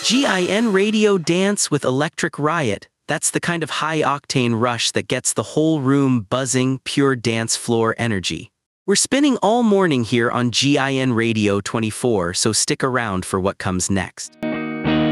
GIN Radio Dance with Electric Riot. That's the kind of high-octane rush that gets the whole room buzzing, pure dance floor energy. We're spinning all morning here on GIN Radio 24, so stick around for what comes next.